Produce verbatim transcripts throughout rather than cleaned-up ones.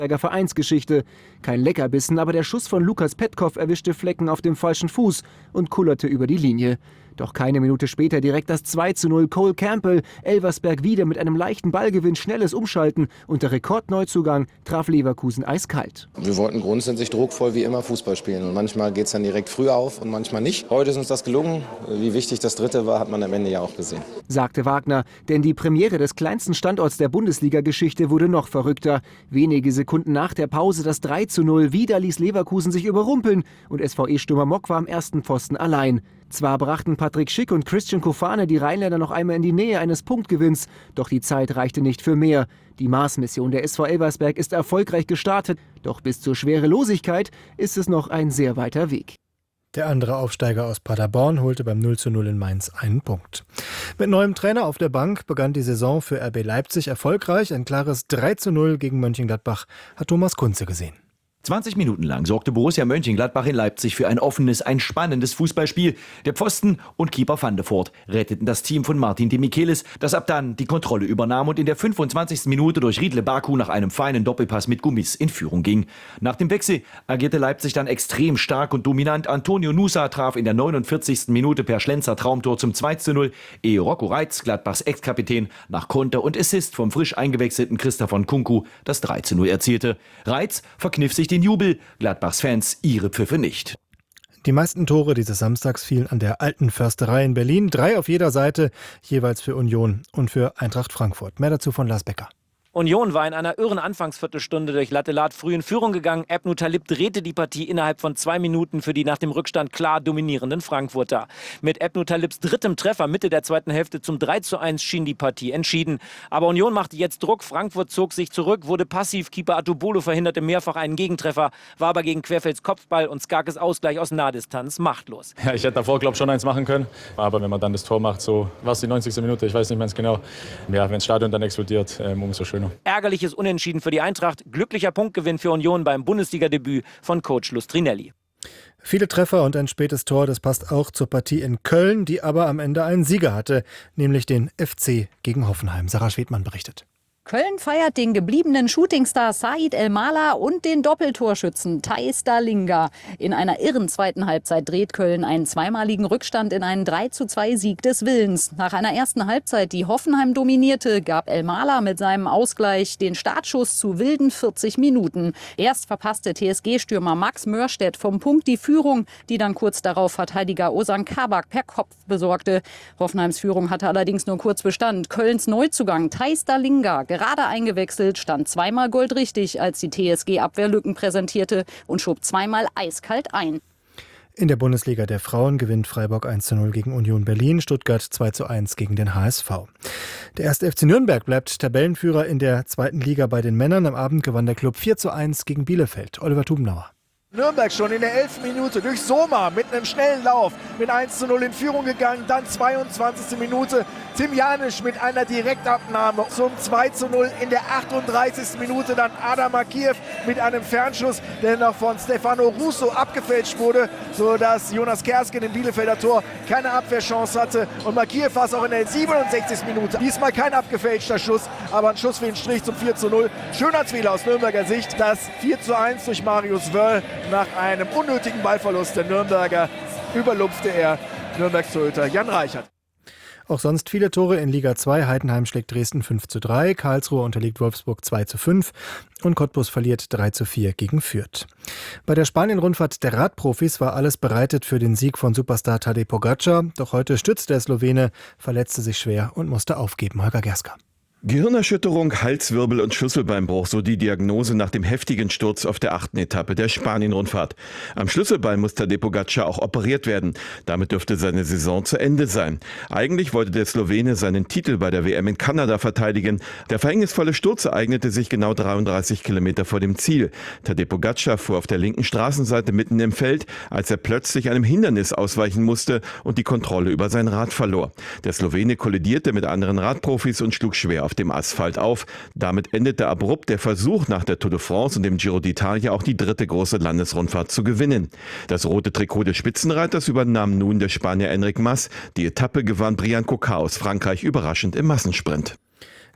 Vereinsgeschichte. Kein Leckerbissen, aber der Schuss von Lukas Petkov erwischte Flecken auf dem falschen Fuß und kullerte über die Linie. Doch keine Minute später direkt das zwei zu null. Cole Campbell, Elversberg wieder mit einem leichten Ballgewinn, schnelles Umschalten und der Rekordneuzugang traf Leverkusen eiskalt. Wir wollten grundsätzlich druckvoll wie immer Fußball spielen und manchmal geht es dann direkt früh auf und manchmal nicht. Heute ist uns das gelungen. Wie wichtig das dritte war, hat man am Ende ja auch gesehen. Sagte Wagner, denn die Premiere des kleinsten Standorts der Bundesliga-Geschichte wurde noch verrückter. Wenige Sekunden nach der Pause das drei zu null. Wieder ließ Leverkusen sich überrumpeln und S V E-Stürmer Mock war am ersten Pfosten allein. Zwar brachten Patrick Schick und Christian Kofane die Rheinländer noch einmal in die Nähe eines Punktgewinns, doch die Zeit reichte nicht für mehr. Die Mars-Mission der S V Elversberg ist erfolgreich gestartet, doch bis zur Schwerelosigkeit ist es noch ein sehr weiter Weg. Der andere Aufsteiger aus Paderborn holte beim null zu null in Mainz einen Punkt. Mit neuem Trainer auf der Bank begann die Saison für R B Leipzig erfolgreich. Ein klares drei zu null gegen Mönchengladbach hat Thomas Kunze gesehen. zwanzig Minuten lang sorgte Borussia Mönchengladbach in Leipzig für ein offenes, ein spannendes Fußballspiel. Der Pfosten und Keeper Van de Voort retteten das Team von Martin de Michelis, das ab dann die Kontrolle übernahm und in der fünfundzwanzigsten Minute durch Riedle Baku nach einem feinen Doppelpass mit Gummis in Führung ging. Nach dem Wechsel agierte Leipzig dann extrem stark und dominant. Antonio Nusa traf in der neunundvierzigsten Minute per Schlenzer Traumtor zum zwei zu null, ehe Rocco Reitz, Gladbachs Ex-Kapitän, nach Konter und Assist vom frisch eingewechselten Christopher Nkunku das drei zu null erzielte. Reitz verkniff sich den Jubel, Gladbachs Fans ihre Pfiffe nicht. Die meisten Tore dieses Samstags fielen an der Alten Försterei in Berlin. Drei auf jeder Seite, jeweils für Union und für Eintracht Frankfurt. Mehr dazu von Lars Becker. Union war in einer irren Anfangsviertelstunde durch Lattelat früh in Führung gegangen. Ebnu Talib drehte die Partie innerhalb von zwei Minuten für die nach dem Rückstand klar dominierenden Frankfurter. Mit Ebnu Talibs drittem Treffer Mitte der zweiten Hälfte zum drei zu eins schien die Partie entschieden. Aber Union machte jetzt Druck. Frankfurt zog sich zurück, wurde passiv. Keeper Atubolo verhinderte mehrfach einen Gegentreffer, war aber gegen Querfelds Kopfball und Skarkes Ausgleich aus Nahdistanz machtlos. Ja, ich hätte davor, glaube ich, schon eins machen können. Aber wenn man dann das Tor macht, so war es die neunzigste Minute, ich weiß nicht ganz genau. Ja, wenn das Stadion dann explodiert, ähm, umso schöner. Ärgerliches Unentschieden für die Eintracht, glücklicher Punktgewinn für Union beim Bundesliga-Debüt von Coach Lustrinelli. Viele Treffer und ein spätes Tor, das passt auch zur Partie in Köln, die aber am Ende einen Sieger hatte, nämlich den F C gegen Hoffenheim. Sarah Schwedmann berichtet. Köln feiert den gebliebenen Shootingstar Said El-Mala und den Doppeltorschützen Thais Dalinga. In einer irren zweiten Halbzeit dreht Köln einen zweimaligen Rückstand in einen drei zu zwei Sieg des Willens. Nach einer ersten Halbzeit, die Hoffenheim dominierte, gab El-Mala mit seinem Ausgleich den Startschuss zu wilden vierzig Minuten. Erst verpasste T S G-Stürmer Max Mörstedt vom Punkt die Führung, die dann kurz darauf Verteidiger Ozan Kabak per Kopf besorgte. Hoffenheims Führung hatte allerdings nur kurz Bestand. Kölns Neuzugang Thais Dalinga, gerade eingewechselt, stand zweimal goldrichtig, als die T S G Abwehrlücken präsentierte und schob zweimal eiskalt ein. In der Bundesliga der Frauen gewinnt Freiburg eins zu null gegen Union Berlin, Stuttgart zwei zu eins gegen den H S V. Der erste F C Nürnberg bleibt Tabellenführer in der zweiten Liga bei den Männern. Am Abend gewann der Club vier zu eins gegen Bielefeld. Oliver Tubenauer. Nürnberg schon in der elften Minute durch Soma mit einem schnellen Lauf mit eins zu null in Führung gegangen. Dann zweiundzwanzigste Minute Tim Janisch mit einer Direktabnahme zum zwei zu null. In der achtunddreißigsten Minute dann Adam Akiev mit einem Fernschuss, der noch von Stefano Russo abgefälscht wurde, sodass Jonas Kersken im Bielefelder Tor keine Abwehrchance hatte. Und Makiev war es auch in der siebenundsechzigsten Minute. Diesmal kein abgefälschter Schuss, aber ein Schuss für den Strich zum vier zu null. Schönheitsfehler aus Nürnberger Sicht. Das vier zu eins durch Marius Wörl. Nach einem unnötigen Ballverlust der Nürnberger überlupfte er Nürnbergs Torhüter Jan Reichert. Auch sonst viele Tore in Liga zwei. Heidenheim schlägt Dresden fünf zu drei, Karlsruhe unterliegt Wolfsburg zwei zu fünf und Cottbus verliert drei zu vier gegen Fürth. Bei der Spanien-Rundfahrt der Radprofis war alles bereitet für den Sieg von Superstar Tadej Pogačar. Doch heute stützte der Slowene, verletzte sich schwer und musste aufgeben. Holger Gerska. Gehirnerschütterung, Halswirbel und Schlüsselbeinbruch, so die Diagnose nach dem heftigen Sturz auf der achten Etappe der Spanien-Rundfahrt. Am Schlüsselbein muss Tadej Pogačar auch operiert werden. Damit dürfte seine Saison zu Ende sein. Eigentlich wollte der Slowene seinen Titel bei der W M in Kanada verteidigen. Der verhängnisvolle Sturz ereignete sich genau dreiunddreißig Kilometer vor dem Ziel. Tadej Pogačar fuhr auf der linken Straßenseite mitten im Feld, als er plötzlich einem Hindernis ausweichen musste und die Kontrolle über sein Rad verlor. Der Slowene kollidierte mit anderen Radprofis und schlug schwer auf auf dem Asphalt auf. Damit endete abrupt der Versuch, nach der Tour de France und dem Giro d'Italia auch die dritte große Landesrundfahrt zu gewinnen. Das rote Trikot des Spitzenreiters übernahm nun der Spanier Enric Mas. Die Etappe gewann Brian Coca aus Frankreich überraschend im Massensprint.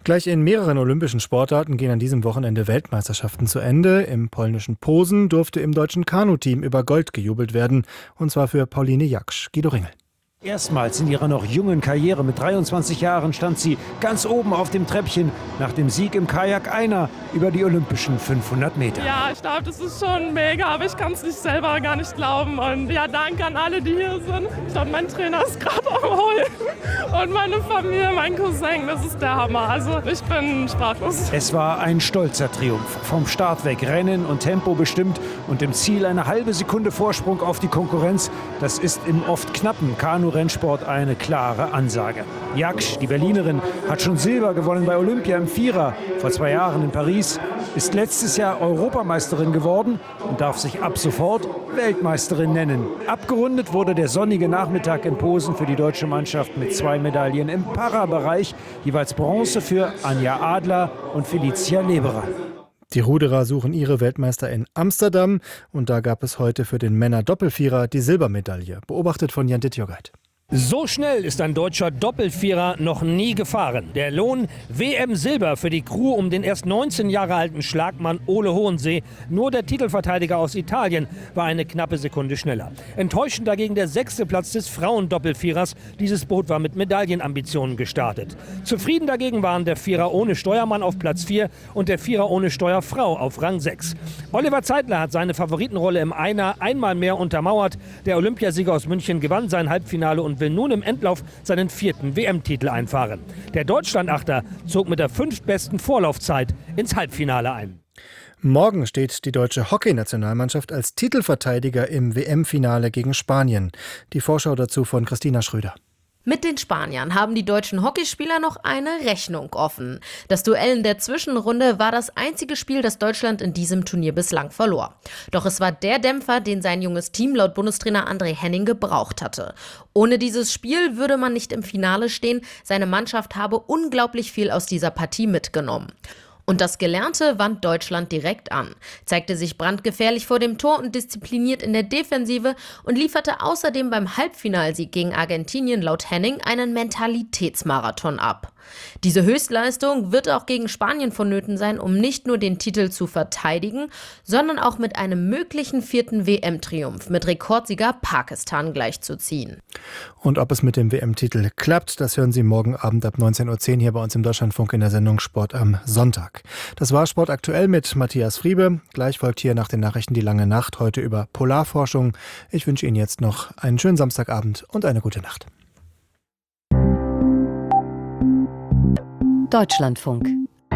Gleich in mehreren olympischen Sportarten gehen an diesem Wochenende Weltmeisterschaften zu Ende. Im polnischen Posen durfte im deutschen Kanuteam über Gold gejubelt werden, und zwar für Pauline Jaksch. Guido Ringel. Erstmals in ihrer noch jungen Karriere mit dreiundzwanzig Jahren stand sie ganz oben auf dem Treppchen nach dem Sieg im Kajak Einer über die olympischen fünfhundert Meter. Ja, ich glaube, das ist schon mega, aber ich kann es nicht selber gar nicht glauben. Und ja, danke an alle, die hier sind. Ich glaube, mein Trainer ist gerade am Heulen. Und meine Familie, mein Cousin, das ist der Hammer. Also ich bin sprachlos. Es war ein stolzer Triumph. Vom Start weg Rennen und Tempo bestimmt und im Ziel eine halbe Sekunde Vorsprung auf die Konkurrenz. Das ist im oft knappen Kanu Rennsport eine klare Ansage. Jaksch, die Berlinerin, hat schon Silber gewonnen bei Olympia im Vierer vor zwei Jahren in Paris, ist letztes Jahr Europameisterin geworden und darf sich ab sofort Weltmeisterin nennen. Abgerundet wurde der sonnige Nachmittag in Posen für die deutsche Mannschaft mit zwei Medaillen im Para-Bereich, jeweils Bronze für Anja Adler und Felicia Leberer. Die Ruderer suchen ihre Weltmeister in Amsterdam und da gab es heute für den Männer-Doppelvierer die Silbermedaille. Beobachtet von Jan Dittjogait. So schnell ist ein deutscher Doppelvierer noch nie gefahren. Der Lohn W M-Silber für die Crew um den erst neunzehn Jahre alten Schlagmann Ole Hohensee. Nur der Titelverteidiger aus Italien war eine knappe Sekunde schneller. Enttäuschend dagegen der sechste Platz des Frauendoppelvierers. Dieses Boot war mit Medaillenambitionen gestartet. Zufrieden dagegen waren der Vierer ohne Steuermann auf Platz vier und der Vierer ohne Steuerfrau auf Rang sechs. Oliver Zeitler hat seine Favoritenrolle im Einer einmal mehr untermauert. Der Olympiasieger aus München gewann sein Halbfinale und will nun im Endlauf seinen vierten W M-Titel einfahren. Der Deutschlandachter zog mit der fünftbesten Vorlaufzeit ins Halbfinale ein. Morgen steht die deutsche Hockeynationalmannschaft als Titelverteidiger im W M-Finale gegen Spanien. Die Vorschau dazu von Christina Schröder. Mit den Spaniern haben die deutschen Hockeyspieler noch eine Rechnung offen. Das Duell in der Zwischenrunde war das einzige Spiel, das Deutschland in diesem Turnier bislang verlor. Doch es war der Dämpfer, den sein junges Team laut Bundestrainer André Henning gebraucht hatte. Ohne dieses Spiel würde man nicht im Finale stehen. Seine Mannschaft habe unglaublich viel aus dieser Partie mitgenommen. Und das Gelernte wand Deutschland direkt an, zeigte sich brandgefährlich vor dem Tor und diszipliniert in der Defensive und lieferte außerdem beim Halbfinalsieg gegen Argentinien laut Henning einen Mentalitätsmarathon ab. Diese Höchstleistung wird auch gegen Spanien vonnöten sein, um nicht nur den Titel zu verteidigen, sondern auch mit einem möglichen vierten W M-Triumph mit Rekordsieger Pakistan gleichzuziehen. Und ob es mit dem W M-Titel klappt, das hören Sie morgen Abend ab neunzehn Uhr zehn hier bei uns im Deutschlandfunk in der Sendung Sport am Sonntag. Das war Sport aktuell mit Matthias Friebe. Gleich folgt hier nach den Nachrichten die lange Nacht, heute über Polarforschung. Ich wünsche Ihnen jetzt noch einen schönen Samstagabend und eine gute Nacht. Deutschlandfunk.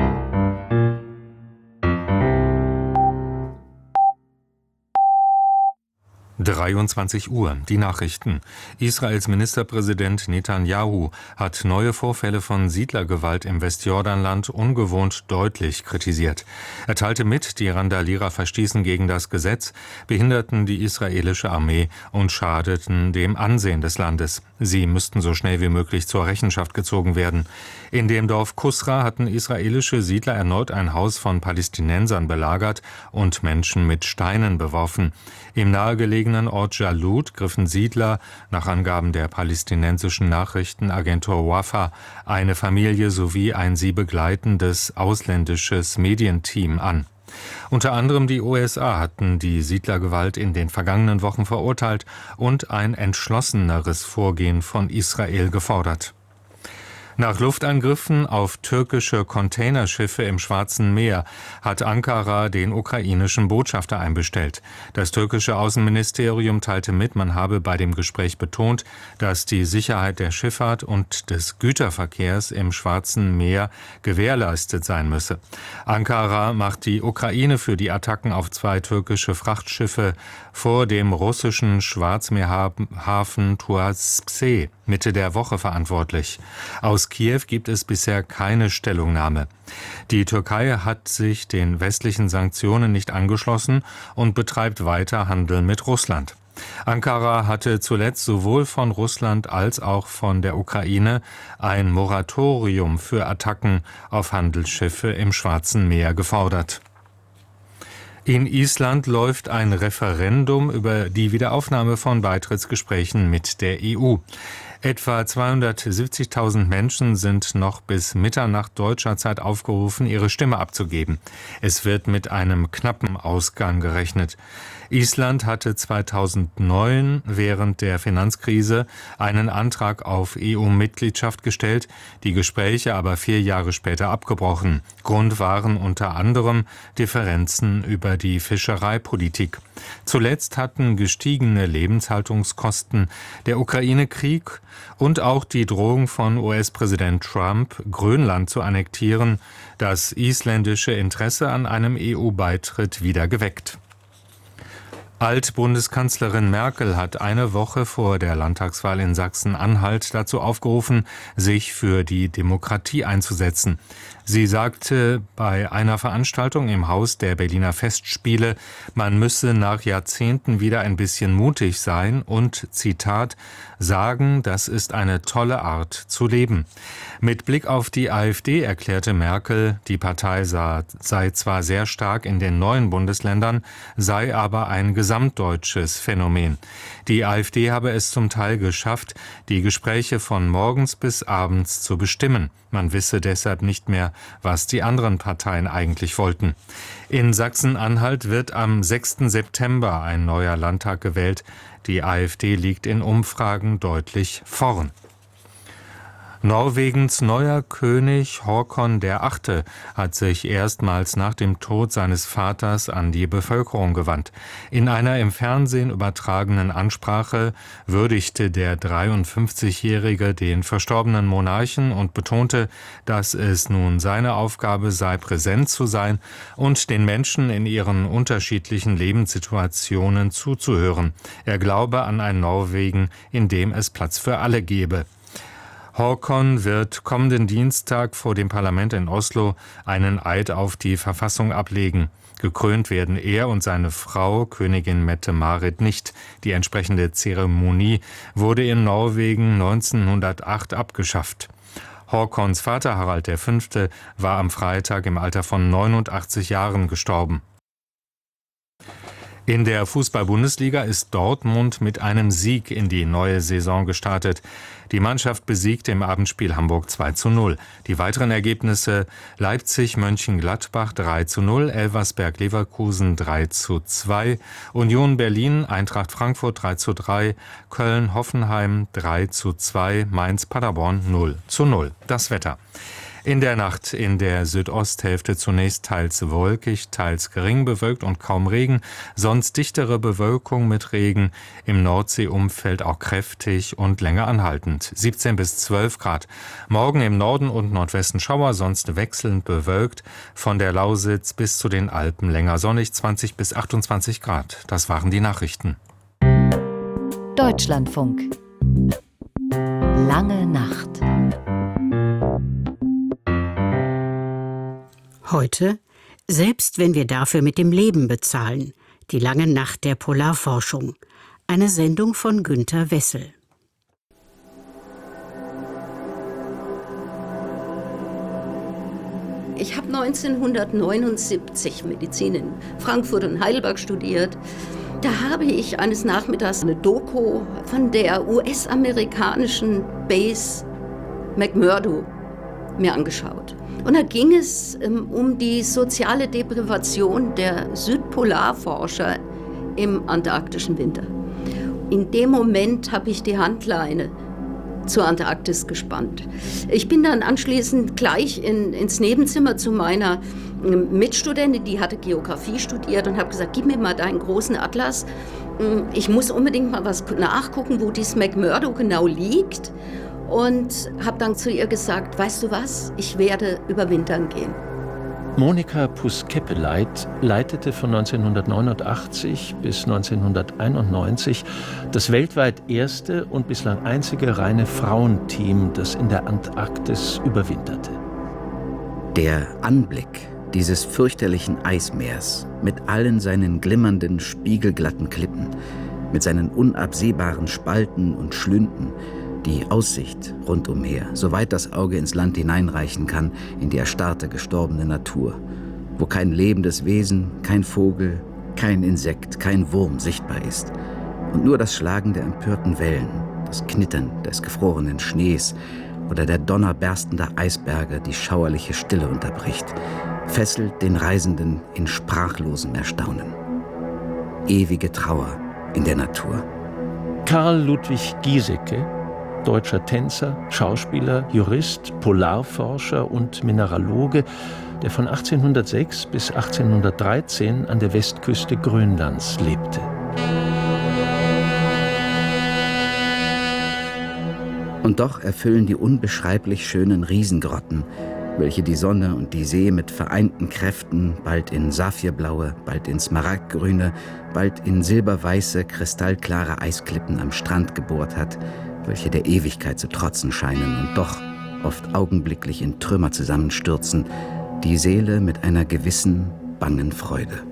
dreiundzwanzig Uhr, die Nachrichten. Israels Ministerpräsident Netanyahu hat neue Vorfälle von Siedlergewalt im Westjordanland ungewohnt deutlich kritisiert. Er teilte mit, die Randalierer verstießen gegen das Gesetz, behinderten die israelische Armee und schadeten dem Ansehen des Landes. Sie müssten so schnell wie möglich zur Rechenschaft gezogen werden. In dem Dorf Kusra hatten israelische Siedler erneut ein Haus von Palästinensern belagert und Menschen mit Steinen beworfen. Im nahegelegenen Ort Jalut griffen Siedler, nach Angaben der palästinensischen Nachrichtenagentur Wafa, eine Familie sowie ein sie begleitendes ausländisches Medienteam an. Unter anderem die U S A hatten die Siedlergewalt in den vergangenen Wochen verurteilt und ein entschlosseneres Vorgehen von Israel gefordert. Nach Luftangriffen auf türkische Containerschiffe im Schwarzen Meer hat Ankara den ukrainischen Botschafter einbestellt. Das türkische Außenministerium teilte mit, man habe bei dem Gespräch betont, dass die Sicherheit der Schifffahrt und des Güterverkehrs im Schwarzen Meer gewährleistet sein müsse. Ankara macht die Ukraine für die Attacken auf zwei türkische Frachtschiffe vor dem russischen Schwarzmeerhafen Tuapse Mitte der Woche verantwortlich. Aus Kiew gibt es bisher keine Stellungnahme. Die Türkei hat sich den westlichen Sanktionen nicht angeschlossen und betreibt weiter Handel mit Russland. Ankara hatte zuletzt sowohl von Russland als auch von der Ukraine ein Moratorium für Attacken auf Handelsschiffe im Schwarzen Meer gefordert. In Island läuft ein Referendum über die Wiederaufnahme von Beitrittsgesprächen mit der E U. Etwa zweihundertsiebzigtausend Menschen sind noch bis Mitternacht deutscher Zeit aufgerufen, ihre Stimme abzugeben. Es wird mit einem knappen Ausgang gerechnet. Island hatte zweitausendneun während der Finanzkrise einen Antrag auf E U-Mitgliedschaft gestellt, die Gespräche aber vier Jahre später abgebrochen. Grund waren unter anderem Differenzen über die Fischereipolitik. Zuletzt hatten gestiegene Lebenshaltungskosten, der Ukraine-Krieg und auch die Drohung von U S-Präsident Trump, Grönland zu annektieren, das isländische Interesse an einem E U-Beitritt wieder geweckt. Altbundeskanzlerin Merkel hat eine Woche vor der Landtagswahl in Sachsen-Anhalt dazu aufgerufen, sich für die Demokratie einzusetzen. Sie sagte bei einer Veranstaltung im Haus der Berliner Festspiele, man müsse nach Jahrzehnten wieder ein bisschen mutig sein und, Zitat, sagen, das ist eine tolle Art zu leben. Mit Blick auf die AfD erklärte Merkel, die Partei sei zwar sehr stark in den neuen Bundesländern, sei aber ein gesamtdeutsches Phänomen. Die AfD habe es zum Teil geschafft, die Gespräche von morgens bis abends zu bestimmen. Man wisse deshalb nicht mehr, was die anderen Parteien eigentlich wollten. In Sachsen-Anhalt wird am sechsten September ein neuer Landtag gewählt. Die AfD liegt in Umfragen deutlich vorn. Norwegens neuer König Håkon der Achte hat sich erstmals nach dem Tod seines Vaters an die Bevölkerung gewandt. In einer im Fernsehen übertragenen Ansprache würdigte der dreiundfünfzigjährige den verstorbenen Monarchen und betonte, dass es nun seine Aufgabe sei, präsent zu sein und den Menschen in ihren unterschiedlichen Lebenssituationen zuzuhören. Er glaube an ein Norwegen, in dem es Platz für alle gebe. Håkon wird kommenden Dienstag vor dem Parlament in Oslo einen Eid auf die Verfassung ablegen. Gekrönt werden er und seine Frau, Königin Mette-Marit, nicht. Die entsprechende Zeremonie wurde in Norwegen neunzehnhundertacht abgeschafft. Håkons Vater Harald der Fünfte war am Freitag im Alter von neunundachtzig Jahren gestorben. In der Fußball-Bundesliga ist Dortmund mit einem Sieg in die neue Saison gestartet. Die Mannschaft besiegte im Abendspiel Hamburg zwei zu null. Die weiteren Ergebnisse: Leipzig-Mönchengladbach drei zu null, Elversberg-Leverkusen drei zu zwei, Union Berlin, Eintracht Frankfurt drei zu drei, Köln-Hoffenheim drei zu zwei, Mainz-Paderborn null zu null. Das Wetter. In der Nacht in der Südosthälfte zunächst teils wolkig, teils gering bewölkt und kaum Regen, sonst dichtere Bewölkung mit Regen, im Nordseeumfeld auch kräftig und länger anhaltend, siebzehn bis zwölf Grad. Morgen im Norden und Nordwesten Schauer, sonst wechselnd bewölkt, von der Lausitz bis zu den Alpen länger sonnig, zwanzig bis achtundzwanzig Grad. Das waren die Nachrichten. Deutschlandfunk. Lange Nacht. Heute, selbst wenn wir dafür mit dem Leben bezahlen, die lange Nacht der Polarforschung. Eine Sendung von Günter Wessel. Ich habe neunzehnhundertneunundsiebzig Medizin in Frankfurt und Heidelberg studiert. Da habe ich eines Nachmittags eine Doku von der U S-amerikanischen Base McMurdo mir angeschaut. Und da ging es ähm, um die soziale Deprivation der Südpolarforscher im antarktischen Winter. In dem Moment habe ich die Handleine zur Antarktis gespannt. Ich bin dann anschließend gleich in, ins Nebenzimmer zu meiner Mitstudentin, die hatte Geografie studiert, und habe gesagt, gib mir mal deinen großen Atlas. Ich muss unbedingt mal was nachgucken, wo dieses McMurdo genau liegt. Und habe dann zu ihr gesagt, weißt du was, ich werde überwintern gehen. Monika Puss-Keppeleit leitete von neunzehnhundertneunundachtzig bis neunzehnhunderteinundneunzig das weltweit erste und bislang einzige reine Frauenteam, das in der Antarktis überwinterte. Der Anblick dieses fürchterlichen Eismeers mit allen seinen glimmernden, spiegelglatten Klippen, mit seinen unabsehbaren Spalten und Schlünden, die Aussicht rundumher, soweit das Auge ins Land hineinreichen kann, in die erstarrte, gestorbene Natur, wo kein lebendes Wesen, kein Vogel, kein Insekt, kein Wurm sichtbar ist und nur das Schlagen der empörten Wellen, das Knittern des gefrorenen Schnees oder der Donner berstender Eisberge die schauerliche Stille unterbricht, fesselt den Reisenden in sprachlosem Erstaunen. Ewige Trauer in der Natur. Karl Ludwig Giesecke, deutscher Tänzer, Schauspieler, Jurist, Polarforscher und Mineraloge, der von achtzehnhundertsechs bis achtzehnhundertdreizehn an der Westküste Grönlands lebte. Und doch erfüllen die unbeschreiblich schönen Riesengrotten, welche die Sonne und die See mit vereinten Kräften bald in saphirblaue, bald in smaragdgrüne, bald in silberweiße, kristallklare Eisklippen am Strand gebohrt hat, welche der Ewigkeit zu trotzen scheinen und doch oft augenblicklich in Trümmer zusammenstürzen, die Seele mit einer gewissen, bangen Freude.